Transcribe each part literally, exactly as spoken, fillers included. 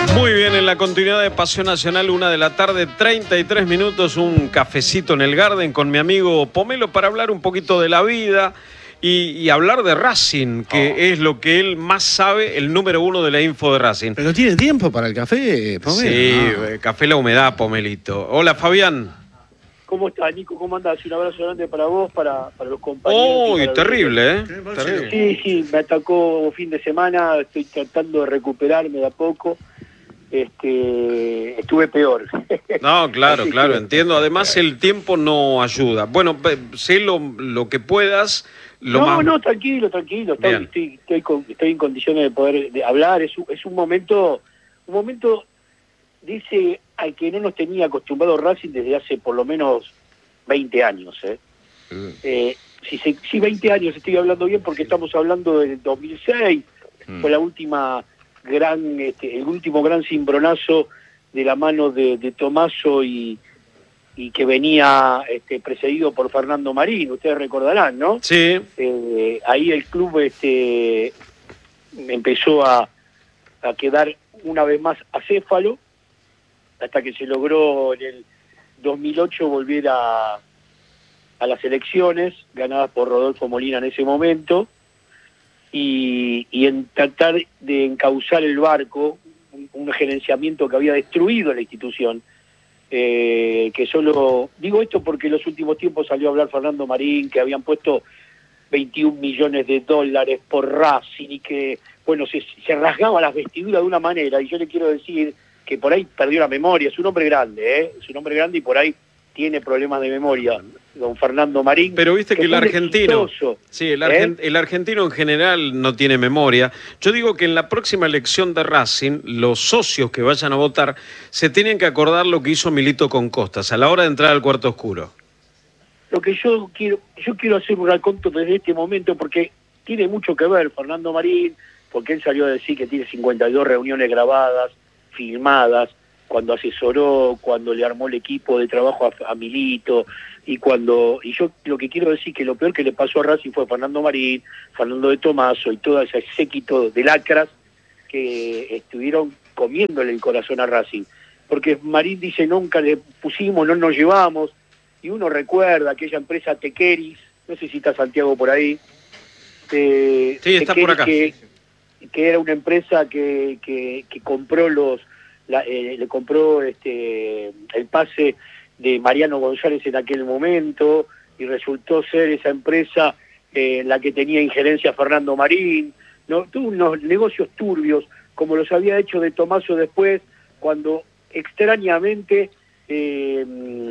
Muy bien, en la continuidad de Pasión Nacional, una de la tarde, treinta y tres minutos, un cafecito en el Garden con mi amigo Pomelo para hablar un poquito de la vida y, y hablar de Racing, que oh. es lo que él más sabe, el número uno de la info de Racing. Pero tiene tiempo para el café, Pomelo. Sí, no. Café La Humedad, Pomelito. Hola, Fabián. ¿Cómo estás, Nico? ¿Cómo andás? Un abrazo grande para vos, para, para los compañeros. Uy, terrible, ¿eh? Terrible. Sí, sí, me atacó fin de semana, estoy tratando de recuperarme de a poco. Este, estuve peor. No, claro, claro, entiendo. Además, el tiempo no ayuda. Bueno, sé lo, lo que puedas. Lo no, más... no, tranquilo, tranquilo. Estoy, estoy, estoy, con, estoy en condiciones de poder de hablar. Es un, es un momento, un momento, dice, al que no nos tenía acostumbrado Racing desde hace por lo menos veinte años. ¿eh? Mm. Eh, si, se, si veinte años estoy hablando bien porque estamos hablando del dos mil seis, mm. fue la última... gran este, el último gran cimbronazo de la mano de, de Tomaso y, y que venía este, precedido por Fernando Marín, ustedes recordarán, ¿no? Sí. Eh, ahí el club este, empezó a, a quedar una vez más acéfalo, hasta que se logró en el dos mil ocho volver a, a las elecciones, ganadas por Rodolfo Molina en ese momento, Y, y en tratar de encauzar el barco, un, un gerenciamiento que había destruido la institución, eh, que solo, digo esto porque en los últimos tiempos salió a hablar Fernando Marín, que habían puesto veintiún millones de dólares por Racing y que, bueno, se, se rasgaba las vestiduras de una manera, y yo le quiero decir que por ahí perdió la memoria, es un hombre grande, ¿eh? es un hombre grande y por ahí tiene problemas de memoria, don Fernando Marín. Pero viste que, que el argentino, exitoso, sí, el, argent, ¿eh? el argentino en general no tiene memoria. Yo digo que en la próxima elección de Racing, los socios que vayan a votar se tienen que acordar lo que hizo Milito con Costas a la hora de entrar al cuarto oscuro. Lo que yo quiero, yo quiero hacer un raconto desde este momento porque tiene mucho que ver Fernando Marín, porque él salió a decir que tiene cincuenta y dos reuniones grabadas, filmadas, cuando asesoró, cuando le armó el equipo de trabajo a, a Milito, y cuando y yo lo que quiero decir que lo peor que le pasó a Racing fue Fernando Marín, Fernando de Tomaso y todo ese séquito de lacras que estuvieron comiéndole el corazón a Racing. Porque Marín dice, nunca le pusimos, no nos llevamos, y uno recuerda aquella empresa Tequeris, no sé si está Santiago por ahí, eh, sí, está Tequeris, por acá. Que, que era una empresa que, que, que compró los La, eh, le compró este el pase de Mariano González en aquel momento y resultó ser esa empresa eh, la que tenía injerencia Fernando Marín, ¿no? Tuvo unos negocios turbios como los había hecho de Tomaso después, cuando extrañamente eh,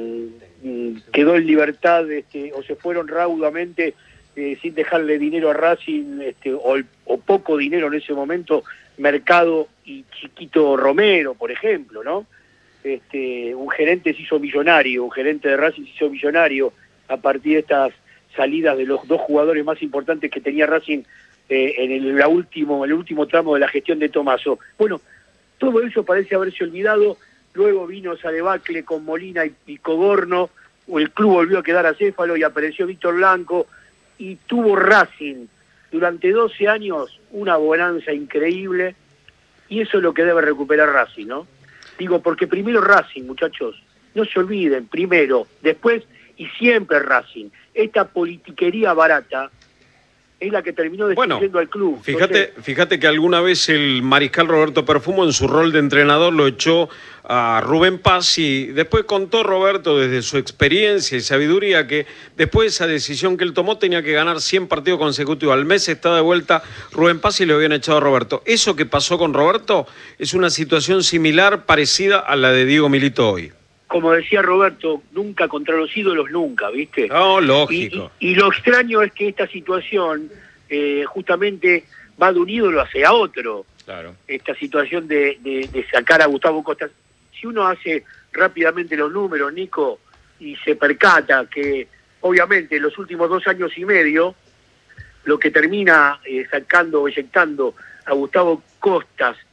quedó en libertad este, o se fueron raudamente eh, sin dejarle dinero a Racing este, o, o poco dinero en ese momento, Mercado y Chiquito Romero, por ejemplo, ¿no? Este, un gerente se hizo millonario, un gerente de Racing se hizo millonario a partir de estas salidas de los dos jugadores más importantes que tenía Racing eh, en el, la último, el último tramo de la gestión de Tomaso. Bueno, todo eso parece haberse olvidado, luego vino esa debacle con Molina y, y Coborno, el club volvió a quedar acéfalo y apareció Víctor Blanco, y tuvo Racing durante doce años una bonanza increíble, y eso es lo que debe recuperar Racing, ¿no? Digo, porque primero Racing, muchachos, no se olviden, primero, después y siempre Racing. Esta politiquería barata es la que terminó destruyendo bueno, al club. Fíjate, Entonces, fíjate que alguna vez el mariscal Roberto Perfumo en su rol de entrenador lo echó a Rubén Paz, y después contó Roberto desde su experiencia y sabiduría que después de esa decisión que él tomó tenía que ganar cien partidos consecutivos. Al mes está de vuelta Rubén Paz y le habían echado a Roberto. Eso que pasó con Roberto es una situación similar, parecida a la de Diego Milito hoy. Como decía Roberto, nunca contra los ídolos, nunca, ¿viste? No, lógico. Y, y, y lo extraño es que esta situación eh, justamente va de un ídolo hacia otro. Claro. Esta situación de, de, de sacar a Gustavo Costas. Si uno hace rápidamente los números, Nico, y se percata que obviamente en los últimos dos años y medio, lo que termina eh, sacando o eyectando a Gustavo Costas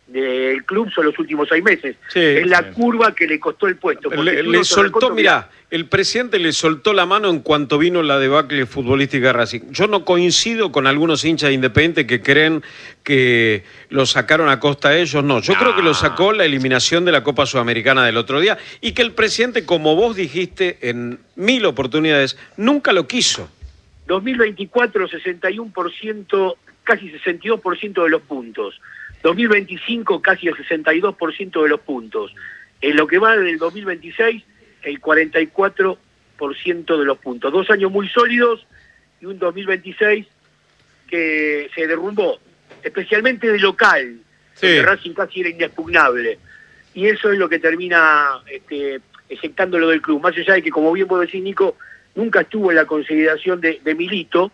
del club son los últimos seis meses. Sí, es la sí. curva que le costó el puesto. Le, le soltó, mirá, el presidente le soltó la mano en cuanto vino la debacle futbolística de Racing. Yo no coincido con algunos hinchas de Independiente que creen que lo sacaron a costa de ellos. No, yo No. creo que lo sacó la eliminación de la Copa Sudamericana del otro día y que el presidente, como vos dijiste en mil oportunidades, nunca lo quiso. dos mil veinticuatro, sesenta y uno por ciento, casi sesenta y dos por ciento de los puntos. dos mil veinticinco, casi el sesenta y dos por ciento de los puntos. En lo que va del dos mil veintiséis, el cuarenta y cuatro por ciento de los puntos. Dos años muy sólidos y un dos mil veintiséis que se derrumbó, especialmente de local, Sí. donde Racing casi era inexpugnable. Y eso es lo que termina este, eyectando lo del club. Más allá de que, como bien vos decís, Nico, nunca estuvo en la consideración de, de Milito,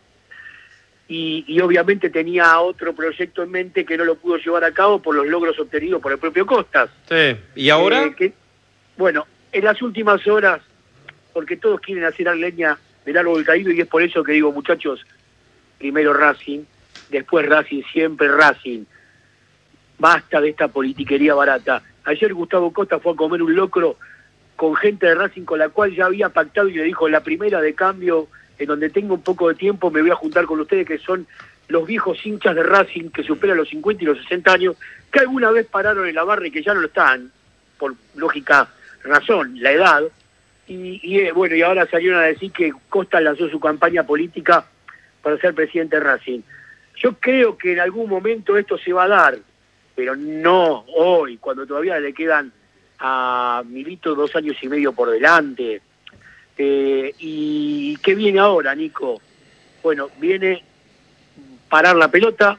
y, y obviamente tenía otro proyecto en mente que no lo pudo llevar a cabo por los logros obtenidos por el propio Costas. Sí. ¿Y ahora? Eh, que, bueno, en las últimas horas, porque todos quieren hacer leña del árbol caído, y es por eso que digo, muchachos, primero Racing, después Racing, siempre Racing. Basta de esta politiquería barata. Ayer Gustavo Costa fue a comer un locro con gente de Racing con la cual ya había pactado y le dijo, la primera de cambio, en donde tengo un poco de tiempo, me voy a juntar con ustedes, que son los viejos hinchas de Racing que superan los cincuenta y los sesenta años, que alguna vez pararon en la barra y que ya no lo están, por lógica razón, la edad. Y, y eh, bueno, y ahora salieron a decir que Costa lanzó su campaña política para ser presidente de Racing. Yo creo que en algún momento esto se va a dar, pero no hoy, cuando todavía le quedan a Milito dos años y medio por delante. Eh, ¿Y qué viene ahora, Nico? Bueno, viene parar la pelota,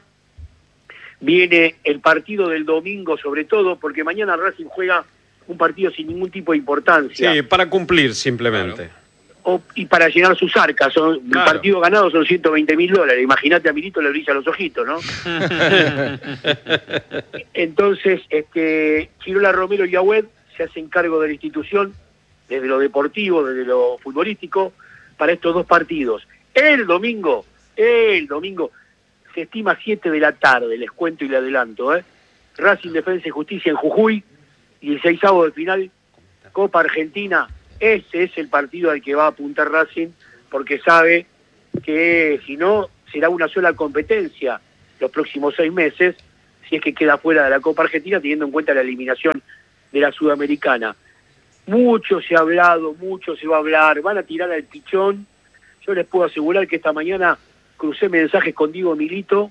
viene el partido del domingo sobre todo, porque mañana Racing juega un partido sin ningún tipo de importancia. Sí, para cumplir simplemente. Claro. O, y para llenar sus arcas, son, Claro. el partido ganado son ciento veinte mil dólares. Imagínate, a Milito le brilla los ojitos, ¿no? Entonces, este, Chirola, Romero y Agüed se hacen cargo de la institución, desde lo deportivo, desde lo futbolístico, para estos dos partidos. El domingo, el domingo, se estima siete de la tarde, les cuento y le adelanto, ¿eh? Racing, Defensa y Justicia en Jujuy, y el seisavo de final, Copa Argentina. Ese es el partido al que va a apuntar Racing, porque sabe que si no, será una sola competencia los próximos seis meses, si es que queda fuera de la Copa Argentina, teniendo en cuenta la eliminación de la Sudamericana. Mucho se ha hablado, mucho se va a hablar, van a tirar al pichón. Yo les puedo asegurar que esta mañana crucé mensajes con Diego Milito,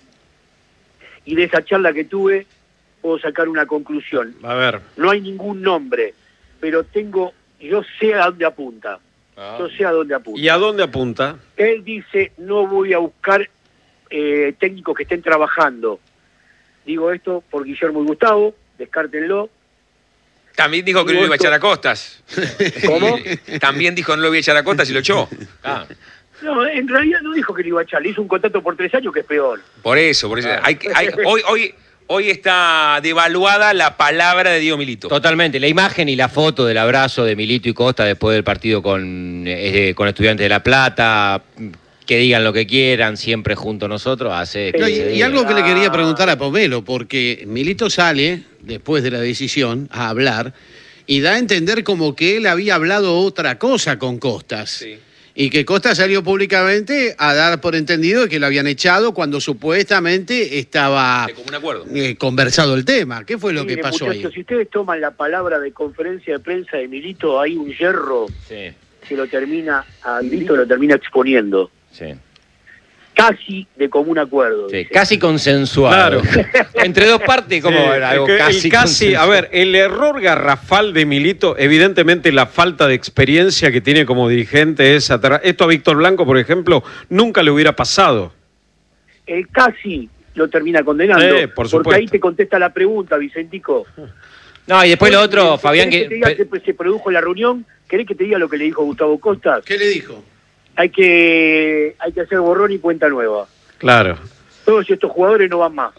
y de esa charla que tuve puedo sacar una conclusión. A ver. No hay ningún nombre, pero tengo, yo sé a dónde apunta. Ah. Yo sé a dónde apunta. ¿Y a dónde apunta? Él dice, no voy a buscar eh, técnicos que estén trabajando. Digo esto por Guillermo y Gustavo, descártenlo. También dijo que no lo iba a echar a Costas. ¿Cómo? También dijo que no lo iba a echar a Costas y lo echó. Ah, No, en realidad no dijo que lo iba a echar, le hizo un contrato por tres años que es peor. por eso, por eso. Hay, que- hay- hoy, hoy, hoy está devaluada la palabra de Diego Milito. Totalmente. La imagen y la foto del abrazo de Milito y Costa después del partido con, eh, con Estudiantes de La Plata, que digan lo que quieran, siempre junto a nosotros, hace que No, y, se y diga. algo que le quería preguntar a Pomelo, porque Milito sale, después de la decisión, a hablar, y da a entender como que él había hablado otra cosa con Costas. Sí. Y que Costa salió públicamente a dar por entendido que lo habían echado cuando supuestamente estaba De común acuerdo. eh, conversado el tema. ¿Qué fue lo Miren, que pasó muchachos, ahí? si ustedes toman la palabra de conferencia de prensa de Milito, hay un hierro Sí, que lo termina, a Milito lo termina exponiendo. sí. Casi de común acuerdo. Sí, dice. casi consensuado. Entre dos partes, como Sí, era algo el que- el casi, casi, a consensuado. ver, el error garrafal de Milito, evidentemente la falta de experiencia que tiene como dirigente es atrás. Esto a Víctor Blanco, por ejemplo, nunca le hubiera pasado. El casi lo termina condenando. Sí, por porque supuesto. ahí te contesta la pregunta, Vicentico. No, y después lo otro, Fabián, ¿Querés que... te diga que se produjo en la reunión? ¿Querés que te diga lo que le dijo Gustavo Costas? ¿Qué le dijo? Hay que, hay que hacer borrón y cuenta nueva. Claro. Todos estos jugadores no van más.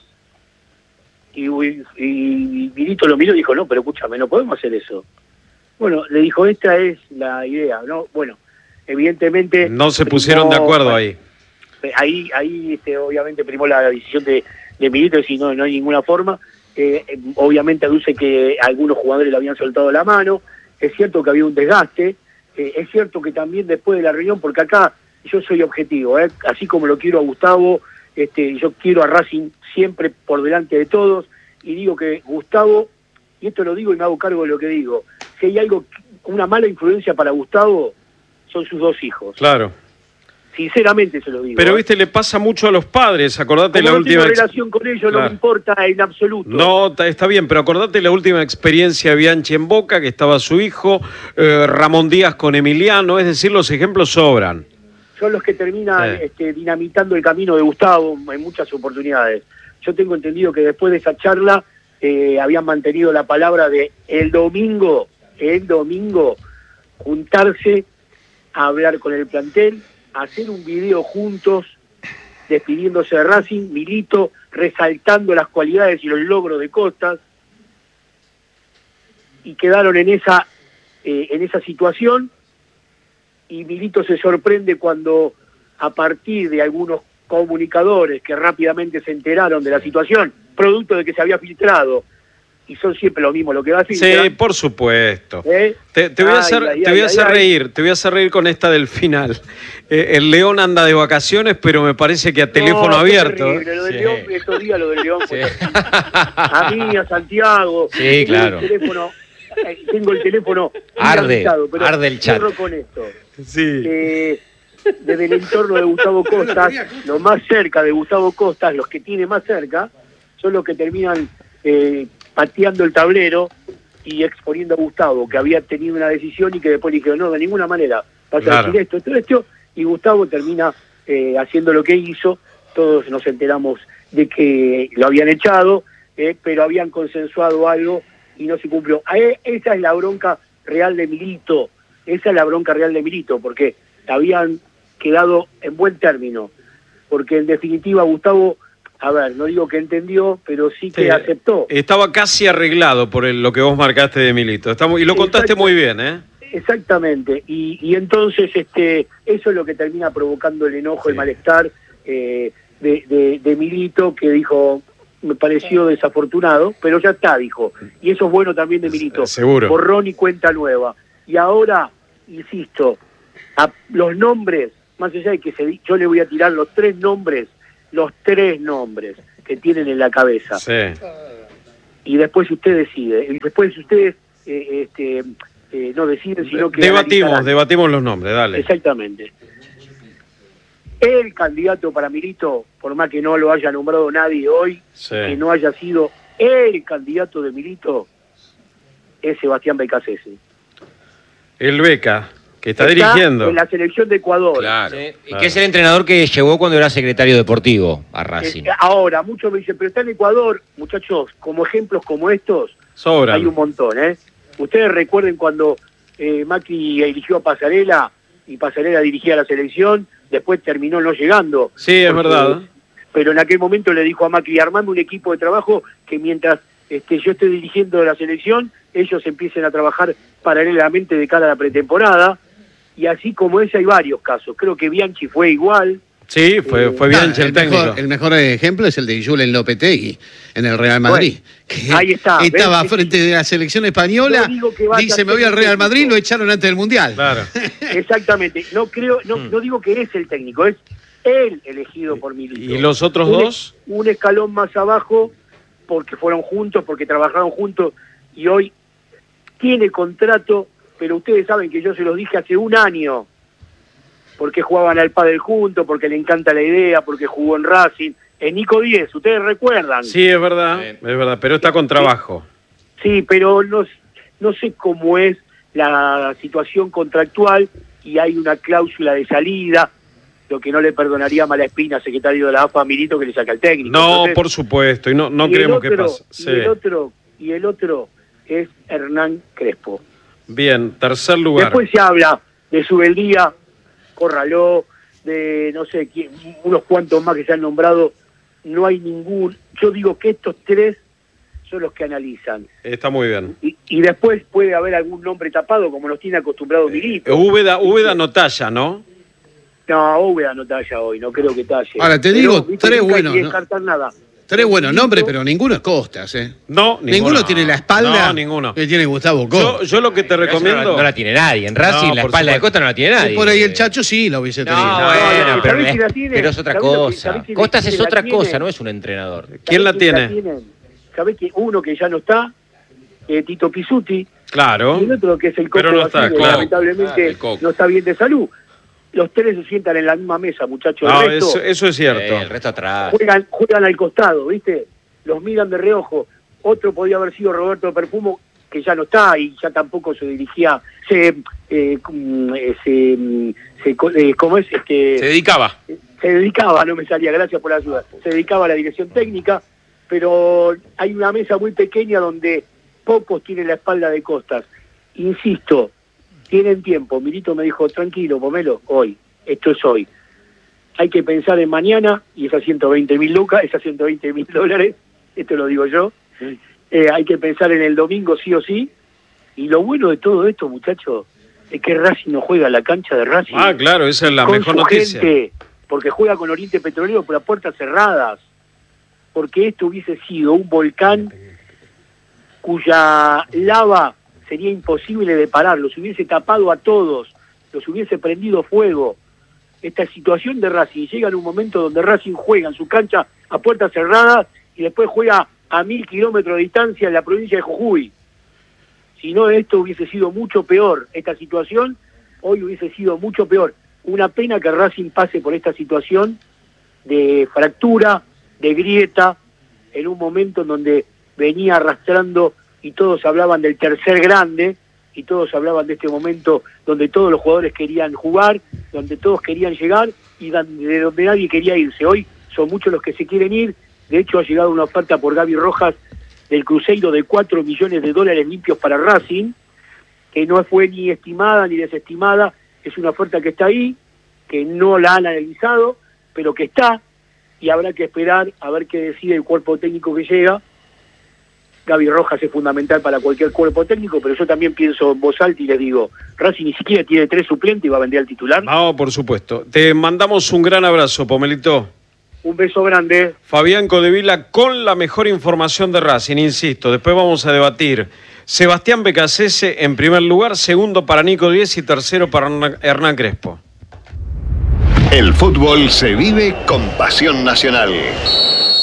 Y, y, y Milito lo miró y dijo, no, pero escúchame, no podemos hacer eso. Bueno, le dijo, esta es la idea, ¿no? Bueno, evidentemente... No se pusieron de primó- acuerdo ahí. Ahí, ahí este, obviamente primó la decisión de, de Milito, de decir, no, no hay ninguna forma. eh, obviamente aduce que algunos jugadores le habían soltado la mano, es cierto que había un desgaste, eh, es cierto que también después de la reunión, porque acá yo soy objetivo, eh, así como lo quiero a Gustavo, este, yo quiero a Racing siempre por delante de todos, y digo que Gustavo, y esto lo digo y me hago cargo de lo que digo, si hay algo, una mala influencia para Gustavo, son sus dos hijos. Claro. Sinceramente se lo digo. Pero, ¿eh? viste, le pasa mucho a los padres, acordate Como la no última... tengo ex- relación con ellos, Claro. no me importa en absoluto. No, ta- está bien, pero acordate la última experiencia de Bianchi en Boca, que estaba su hijo, eh, Ramón Díaz con Emiliano, es decir, los ejemplos sobran. Son los que terminan Sí. este, dinamitando el camino de Gustavo en muchas oportunidades. Yo tengo entendido que después de esa charla eh, habían mantenido la palabra de el domingo, el domingo, juntarse a hablar con el plantel, hacer un video juntos, despidiéndose de Racing, Milito resaltando las cualidades y los logros de Costas, y quedaron en esa, eh, en esa situación, y Milito se sorprende cuando, a partir de algunos comunicadores que rápidamente se enteraron de la situación, producto de que se había filtrado, y son siempre lo mismo lo que va a filtrar. Sí, por supuesto. ¿eh? Te, te voy a Ay, hacer, ay, te voy a ay, hacer ay. reír, te voy a hacer reír con esta del final. Eh, el León anda de vacaciones, pero me parece que a teléfono No, fue abierto. terrible, lo del Sí. León, estos días lo del León fue Sí. terrible. A mí, a Santiago. Sí, tengo claro. El teléfono, eh, tengo el teléfono Arde, enganchado, pero arde el chat. cierro con esto. Sí. Eh, desde el entorno de Gustavo Costas, los más cerca de Gustavo Costas, los que tiene más cerca, son los que terminan eh, pateando el tablero y exponiendo a Gustavo, que había tenido una decisión y que después le dijeron, no, de ninguna manera, vas a Claro. decir esto, esto, esto, y Gustavo termina eh, haciendo lo que hizo. Todos nos enteramos de que lo habían echado, eh, pero habían consensuado algo y no se cumplió. A e- esa es la bronca real de Milito, esa es la bronca real de Milito, porque habían quedado en buen término, porque en definitiva Gustavo, a ver, no digo que entendió, pero sí que Sí, aceptó. Estaba casi arreglado por el- lo que vos marcaste de Milito. Estamos, y lo contaste Exacto. muy bien, ¿eh? Exactamente, y, y entonces este eso es lo que termina provocando el enojo, Sí. el malestar eh, de, de, de Milito, que dijo, me pareció desafortunado, pero ya está, dijo, y eso es bueno también de Milito, Seguro. borrón y cuenta nueva. Y ahora, insisto, a los nombres, más allá de que se, di- yo le voy a tirar los tres nombres, los tres nombres que tienen en la cabeza, Sí. y después usted decide, y después ustedes eh, este, eh, no deciden, sino que Debatimos, analizarán. debatimos los nombres, dale. Exactamente. El candidato para Milito, por más que no lo haya nombrado nadie hoy, Sí. que no haya sido el candidato de Milito, es Sebastián Becasese. El Beca, que está, dirigiendo. en la selección de Ecuador. Claro. Sí, y Claro. que es el entrenador que llevó cuando era secretario deportivo a Racing. Eh, ahora, muchos me dicen, pero está en Ecuador, muchachos, como ejemplos como estos, Sobran. hay un montón, ¿eh? Ustedes recuerden cuando eh, Macri eligió a Pasarela y Pasarela dirigía la selección, después terminó no llegando. Sí, es Porque- verdad. Pero en aquel momento le dijo a Macri, armando un equipo de trabajo que mientras este, yo esté dirigiendo la selección, ellos empiecen a trabajar paralelamente de cara a la pretemporada. Y así como ese hay varios casos. Creo que Bianchi fue igual. Sí, fue, Eh, fue Ah, Bianchi el el, técnico. mejor, el mejor ejemplo es el de Julen Lopetegui en el Real Madrid. Bueno, ahí está, Estaba ¿ves? frente de la selección española, No digo que vaya dice a me voy ser al Real Madrid, técnico. lo echaron antes del Mundial. Claro. Exactamente. No creo, no, Hmm. no digo que es el técnico, es él elegido por Milito. ¿Y los otros Un- dos? Un escalón más abajo, porque fueron juntos, porque trabajaron juntos, y hoy tiene contrato, pero ustedes saben que yo se los dije hace un año, porque jugaban al pádel juntos, porque le encanta la idea, porque jugó en Racing, en Nico Díez, ustedes recuerdan. Sí, es verdad, Sí. es verdad, pero está con trabajo. Sí, pero no, no sé cómo es la situación contractual y hay una cláusula de salida, lo que no le perdonaría a Malaspina, secretario de la A F A, Milito, que le saca el técnico. No, Entonces, por supuesto, y no, no y el creemos que otro- pase. Y Sí. el otro, y el otro es Hernán Crespo. Bien, tercer lugar. Después se habla de Subeldía, Corraló, de no sé, quién, unos cuantos más que se han nombrado. No hay ningún. Yo digo que estos tres son los que analizan. Está muy bien. Y, y después puede haber algún nombre tapado, como nos tiene acostumbrado Milito. Úbeda, Úbeda no talla, ¿no? No, Úbeda no talla hoy, no creo que talle. Ahora, te Pero, digo, viste, tres nunca hay buenos, que ¿no? descartar nada. Tres buenos nombres, pero ninguno es Costas, ¿eh? No, ninguno. Ninguno tiene la espalda No, ninguno. que tiene Gustavo Costas. Yo, yo lo que te Pero eso recomiendo... No, no la tiene nadie. En Racing No, la por espalda de supuesto. Costa no la tiene nadie. Por ahí el Chacho sí lo hubiese No, tenido. bueno, no, pero, ¿sabés es- si la tiene? pero es otra ¿Sabés lo que- cosa. sabés si- Costas si es la otra tiene? cosa, no es un entrenador. ¿Quién la ¿Sabés tiene? tienen? ¿Sabés que uno que ya no está? Eh, Tito Pizzuti. Claro. Y el otro que es el Coco Pero no está, Basile, claro. lamentablemente Claro, el Coco. no está bien de salud. Los tres se sientan en la misma mesa, muchachos. No, el resto eso, eso es cierto. Eh, el resto atrás. juegan, juegan al costado, ¿viste? Los miran de reojo. Otro podía haber sido Roberto Perfumo, que ya no está y ya tampoco se dirigía, se, eh, mm, eh, se, mm, se co- eh, ¿cómo es? Este, Se dedicaba. se dedicaba, no me salía, gracias por la ayuda, se dedicaba a la dirección técnica, pero hay una mesa muy pequeña donde pocos tienen la espalda de Costas. Insisto, tienen tiempo. Milito me dijo, tranquilo, Pomelo, hoy, esto es hoy. Hay que pensar en mañana y esas ciento veinte mil lucas, esas ciento veinte mil dólares, esto lo digo yo, eh, hay que pensar en el domingo sí o sí, y lo bueno de todo esto, muchachos, es que Racing no juega a la cancha de Racing. Ah, claro, esa es la con mejor su noticia. gente, porque juega con Oriente Petrolero por las puertas cerradas, porque esto hubiese sido un volcán cuya lava sería imposible de parar, los hubiese tapado a todos, los hubiese prendido fuego. Esta situación de Racing llega en un momento donde Racing juega en su cancha a puertas cerradas y después juega a mil kilómetros de distancia en la provincia de Jujuy. Si no, esto hubiese sido mucho peor. Esta situación hoy hubiese sido mucho peor. Una pena que Racing pase por esta situación de fractura, de grieta, en un momento en donde venía arrastrando y todos hablaban del tercer grande, y todos hablaban de este momento donde todos los jugadores querían jugar, donde todos querían llegar y de donde nadie quería irse. Hoy son muchos los que se quieren ir. De hecho, ha llegado una oferta por Gaby Rojas del Cruzeiro de cuatro millones de dólares limpios para Racing, que no fue ni estimada ni desestimada. Es una oferta que está ahí, que no la han analizado, pero que está, y habrá que esperar a ver qué decide el cuerpo técnico que llega. Gaby Rojas es fundamental para cualquier cuerpo técnico, pero yo también pienso en voz alta y les digo, Racing ni siquiera tiene tres suplentes y va a vender al titular. No, por supuesto. Te mandamos un gran abrazo, Pomelito. Un beso grande. Fabián Codevila con la mejor información de Racing, insisto, después vamos a debatir. Sebastián Becasese en primer lugar, segundo para Nico Díez y tercero para Hernán Crespo. El fútbol se vive con pasión nacional.